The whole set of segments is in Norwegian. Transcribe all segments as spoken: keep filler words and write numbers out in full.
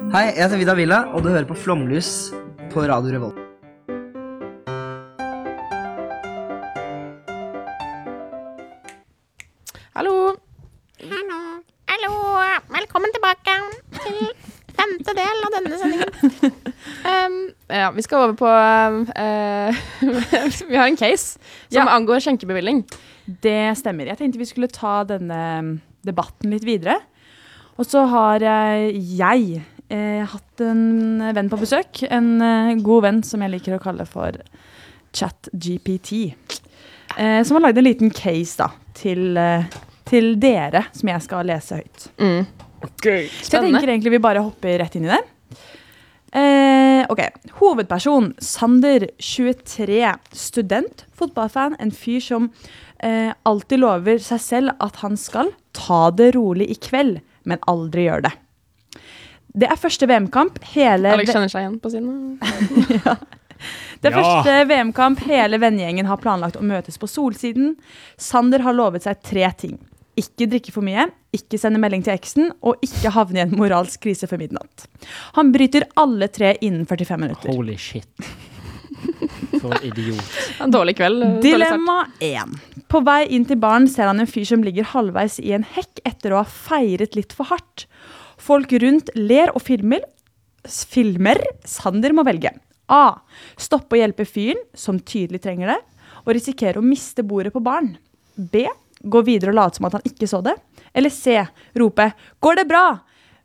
Hei, jeg heter Vidar Villa, og du hører på Flomlys på Radio Revolt. Hallo. Hallo. Hallo. Velkommen tilbake til femte del av denne sendingen. Um, ja, vi skal over på uh, vi har en case som ja. angår skjenkebevilling. Det stemmer. Jeg tenkte vi skulle ta denne debatten litt videre. Og så har jeg eh, hatt en venn på besøk. En eh, god venn som jeg liker å kalle for ChatGPT. Eh, som har laget en liten case da, til, eh, til dere som jeg skal lese høyt. Mm. Okay. Så jeg tenker egentlig vi bare hopper rett inn i det. Eh, ok, hovedperson Sander, tjuetre, student, fotballfan, en fyr som eh, alltid lover seg selv at han skal ta det rolig i kveld, men aldri gjør det. Det er første V M-kamp hele... Alex kjenner seg igjen på siden. ja. Det er ja. første V M-kamp hele vennegjengen har planlagt å møtes på Solsiden. Sander har lovet seg tre ting. Ikke drikke for mye, ikke sende melding til eksen, og ikke havne i en moralsk krise for midnatt. Han bryter alle tre innen førtifem minutter. Holy shit. For en idiot. En dårlig kveld. Dilemma én. På vei inn til baren ser han en fyr som ligger halvveis i en hekk etter å ha feiret litt for hardt. Folk rundt ler og filmer. Filmer. Sander må velge. A. Stoppe å hjelpe fyren, som tydelig trenger det, og risikere å miste bordet på baren. B. Gå videre og late som at han ikke så det. Eller C. Rope, går det bra?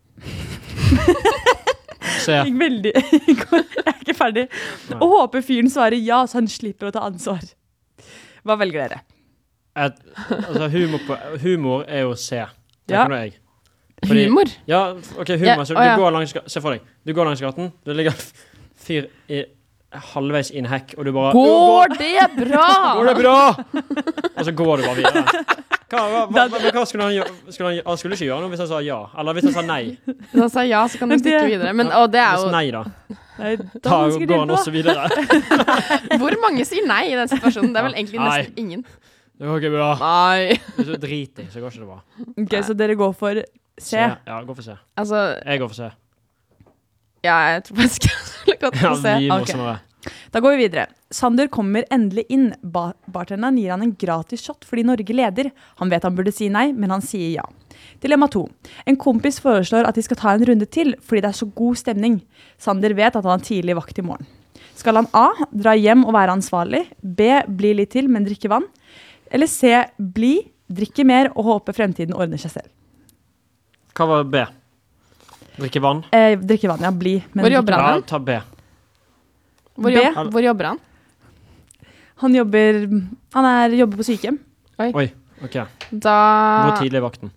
Se. Jeg, veldig, jeg er ikke ferdig. Nei. Og håper fyren svarer ja, så han slipper å ta ansvar. Hva velger dere? Et, altså humor, på, humor er jo C. Ja. Jeg. Fordi, humor? Ja, ok, humor. Ja, så å, du ja. går langs, se for deg, du går langs gaten, det ligger fyr i halvveis i en hekk, og du bare... Går det bra? Går det bra? Og så går du bare videre. Hva, hva, hva, hva, hva skulle han gjøre? Skulle han, han skulle ikke gjøre noe hvis han sa ja, eller hvis han sa nei. Hvis han sa ja, så kan du stikke videre. Men, og det er jo... Hvis nei da. Nei, da, da går han også videre. Hvor mange sier nei i den situasjonen? Det er vel egentlig nesten nei. ingen. Det går ikke bra. Nei. Hvis du driter, så går ikke det bra. Ok, så dere går for C? C. Ja, gå for C. Altså... Jeg går for C. Ja, jeg tror faktisk jeg skulle gått for C. Ja, mye okay. morsommere. Da går vi videre. Sander kommer endelig inn. Ba- bartenderen gir han en gratis shot fordi Norge leder. Han vet han burde si nei, men han sier ja. Dilemma to. En kompis foreslår at de skal ta en runde til fordi det er så god stemning. Sander vet at han har tidlig vakt i morgen. Skal han A. Dra hjem og være ansvarlig? B. Bli litt til, men drikke vann? Eller C. Bli, drikke mer og håpe fremtiden ordner seg selv? Hva var B? Drikke vann? Eh, drikke vann, ja. Bli. Men Hvor jobber han? Ja, ta B. Hvor, jobb, hvor jobber han? Han jobber, han er, jobber på sykehjem. Oi. Oi, ok. Da... Hvor tidlig er vakten?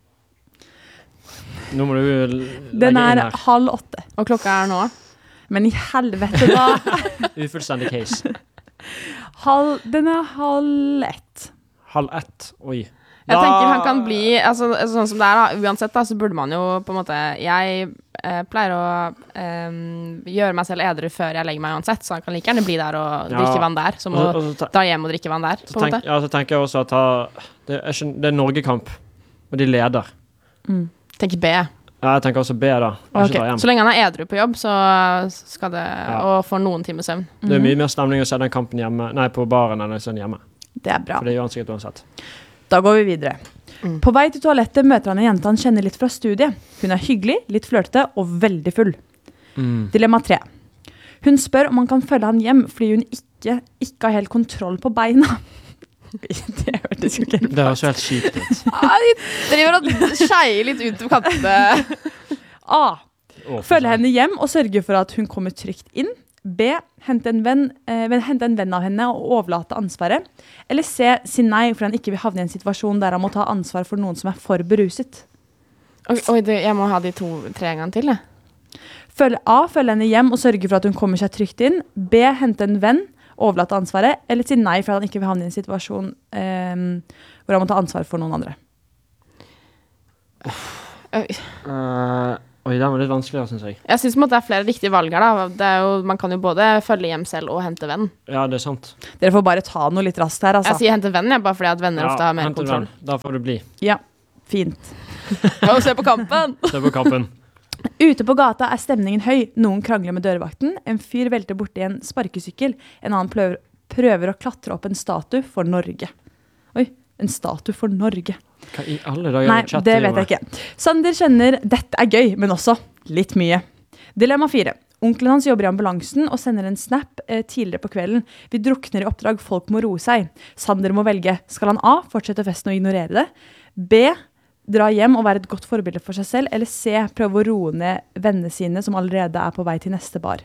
Nå må du legge Den er inn her. halv åtte. Og klokka er nå? Men i helvete da. Ufullstendig case. halv, den er halv ett. Halv ett, oi. Jeg tenker han kan bli, altså, sånn som det er da, uansett da, så burde man jo på en måte, jeg eh, pleier å eh, gjøre meg selv edru før jeg legger meg uansett, så han kan like gjerne bli der og Ja. drikke vann der, som å Og så- og så ta- dra hjem og drikke vann der, Så på en tenk, måte. ja, så tenker jeg også at ha, det, er, ikke- det er Norgekamp, og de leder. Mm. Tenker B. Ja, jeg tenker også B da. Ikke Ok, dra hjem. så lenge han er edru på jobb, så skal det, Ja. og får noen timer søvn. Det er mye mer stemning å se den kampen hjemme, nei, på baren enn å se den hjemme. Det er bra. For det gjør han sikkert uansett. Da går vi videre. Mm. På vei til toalettet møter han en jente han kjenner litt fra studiet. Hun er hyggelig, litt flørtete og veldig full. Mm. Dilemma tre. Hun spør om han kan følge han hjem fordi hun ikke, ikke har helt kontroll på beina. Det hørtes jo ikke helt Det høres jo helt sykt ut. Ah, de driver og skeier litt ut av kantene. A. Å, for Følge faen. henne hjem og sørge for at hun kommer trygt inn. B. Hente en venn, eh, hente en venn av henne og overlate ansvaret. Eller C. Si nei for han ikke vil havne i en situasjon der han må ta ansvar for noen som er for beruset. Oi, oi det, jeg må ha de to, tre ganger til, jeg. Følge A. Følge henne hjem og sørge for at hun kommer seg trygt inn. B. Hente en venn, overlate ansvaret. Eller si nei for at han ikke vil havne i en situasjon eh, hvor han må ta ansvar for noen andre. Oi. Uh, oi, det var litt vanskeligere, synes jeg. Jeg synes på en måte det er flere riktige valg her da. Det er jo, man kan jo både følge hjem selv og hente venn. Ja, det er sant. Dere får bare ta noe litt raskt her, altså. Jeg sier hente venn, jeg, bare fordi at venner ofte har mer hent en kontroll. venn. Da får du bli. Ja, fint. Og se på kampen! Se på kampen. Ute på gata er stemningen høy. Noen krangler med dørvakten. En fyr velter borti en sparkesykkel. En annen prøver, prøver å klatre opp en statue for Norge. Oi, en statue for Norge. Hva i alle dager Nei, chatter det de vet med? jeg ikke. Sander kjenner dette er gøy, men også litt mye. Dilemma fire. Onkelen hans jobber i ambulansen og sender en snap eh, tidligere på kvelden. Vi drukner i oppdrag, folk må roe seg. Sander må velge. Skal han A, fortsette festen og ignorere det? B, dra hjem og være et godt forbilde for seg selv? Eller C, prøve å roe ned vennene sine som allerede er på vei til neste bar?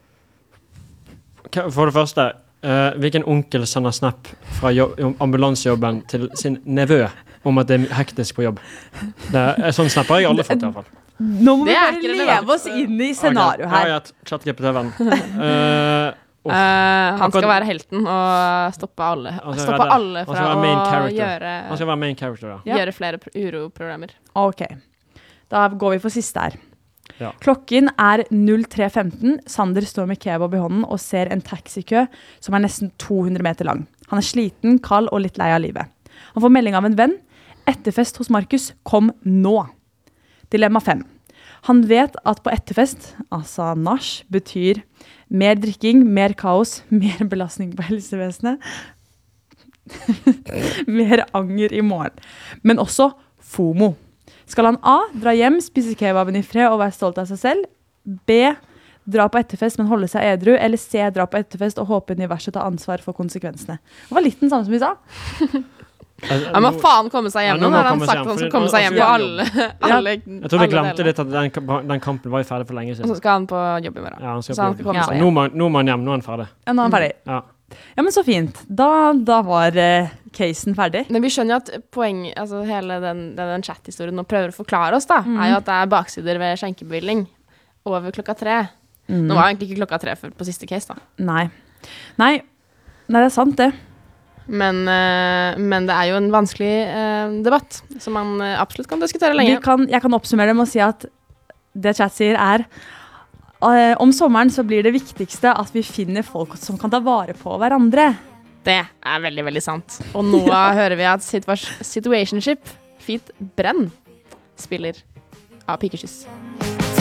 Hva- For det første, eh, hvilken onkel sender snap fra jobb, ambulansejobben til sin nevø om at det er hektisk på jobb? Det er, sånn snapper har jeg aldri fått i hvert fall. Nå må Det vi er bare ikke leve relevant. oss inn i scenario Ok, her. Ja, ja, chat-G P T-venn. Uh, Eh, han skal Akkurat- være helten og stoppe alle, Han skal stoppe redde. alle Han fra skal være main å character. gjøre, Han skal være main character, da. Ja. gjøre flere pro- uroprogrammer. Ok, da går vi for siste her. Ja. Klokken er null tre femten. Sander står med kebab i hånden og ser en taxikø som er nesten to hundre meter lang. Han er sliten, kald og litt lei av livet. Han får melding av en venn. Etterfest hos Markus, kom nå. Dilemma fem. Han vet at på etterfest, altså nach, betyr mer drikking, mer kaos, mer belastning på helsevesenet, mer anger i morgen. Men også FOMO. Skal han A, dra hjem, spise kebaben i fred og være stolt av seg selv? B, dra på etterfest, men holde seg edru? Eller C, dra på etterfest og håpe universet tar ansvar for konsekvensene? Det var litt den samme som vi sa. Altså, Han må nå- faen komme seg Ja, hjem nå nå, må har han han komme sagt seg at han hjem, skal fordi komme nå- seg hjem nå på skal alle, Ja. alle Jeg tror vi alle glemte delene. litt at den, kamp- den kampen var jo ferdig for lenge Og så siden. skal han på jobb i morgen. Ja, han skal Så han på skal jobb. komme Ja, seg nå, hjem. må, nå må han hjem, nå er han ferdig. Ja, nå er han ferdig. Ja. Ja, men så fint. Da, da var eh, casen ferdig. Men vi skjønner jo at poeng, altså hele den, den, den chat-historien nå prøver å forklare oss da, er jo at det er baksider ved skjenkebevilling over klokka tre. Nå var egentlig ikke klokka tre før på siste case da. Nei. Nei. Nei, det er sant det. Men, eh, men det er jo en vanskelig eh, debatt, som man eh, absolutt kan diskutere Vi lenge. kan, jeg kan oppsummere det med å si at det chat sier er eh, om sommeren så blir det viktigste at vi finner folk som kan ta vare på hverandre. Det er veldig, veldig sant. Og nå hører vi at situa- Situationship, Feet Brenn, spiller av Pikekyss.